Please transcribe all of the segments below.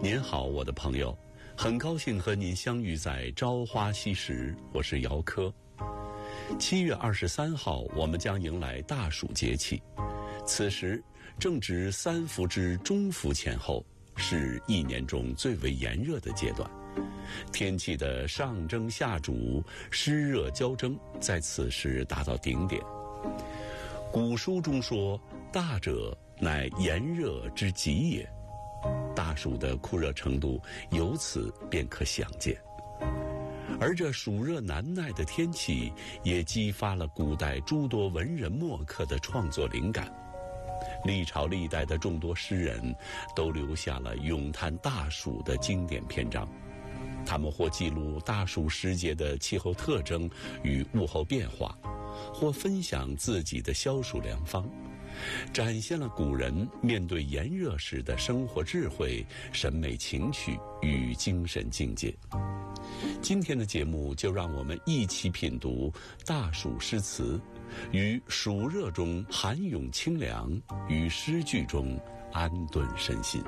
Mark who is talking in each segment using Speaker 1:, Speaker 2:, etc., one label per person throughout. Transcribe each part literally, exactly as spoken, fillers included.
Speaker 1: 您好，我的朋友，很高兴和您相遇在朝花夕拾，我是姚科。七月二十三号，我们将迎来大暑节气，此时正值三伏至中伏前后，是一年中最为炎热的阶段。天气的上蒸下煮，湿热交蒸，在此时达到顶点。古书中说：“大者，乃炎热之极也。”大暑的酷热程度由此便可想见。而这暑热难耐的天气，也激发了古代诸多文人墨客的创作灵感。历朝历代的众多诗人都留下了咏叹大暑的经典篇章，他们或记录大暑时节的气候特征与物候变化，或分享自己的消暑良方，展现了古人面对炎热时的生活智慧、审美情趣与精神境界。今天的节目就让我们一起品读大暑诗词，于暑热中涵咏清凉，于诗句中安顿身心。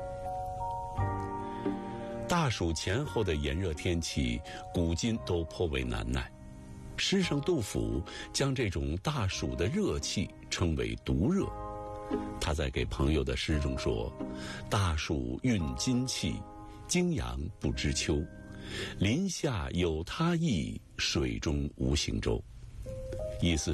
Speaker 1: 大暑前后的炎热天气，古今都颇为难耐。诗圣杜甫将这种大暑的热气称为毒热。他在给朋友的诗中说：“大暑蕴金气，泾阳不知秋。林下有他意，水中无行舟。”意思